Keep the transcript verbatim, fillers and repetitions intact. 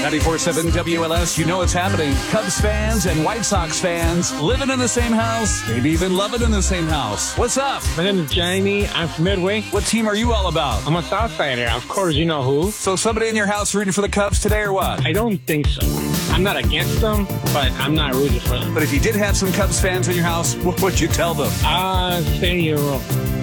ninety-four point seven W L S, you know what's happening. Cubs fans and White Sox fans living in the same house, maybe even loving in the same house. What's up? My name is Jamie. I'm from Midway. What team are you all about? I'm a Southsider. Of course, you know who. So somebody in your house rooting for the Cubs today or what? I don't think so. I'm not against them, but I'm not rooting for them. But if you did have some Cubs fans in your house, what would you tell them? Uh, stay in your room.